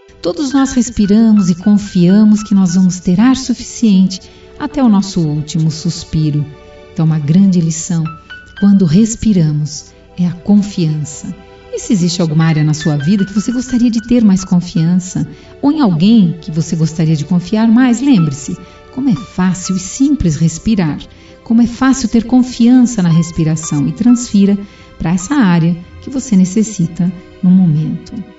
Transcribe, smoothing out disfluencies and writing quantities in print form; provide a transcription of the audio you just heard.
Todos nós respiramos e confiamos que nós vamos ter ar suficiente até o nosso último suspiro. Então, uma grande lição quando respiramos é a confiança. E se existe alguma área na sua vida que você gostaria de ter mais confiança, ou em alguém que você gostaria de confiar mais, lembre-se, como é fácil e simples respirar, como é fácil ter confiança na respiração, e transfira para essa área que você necessita no momento.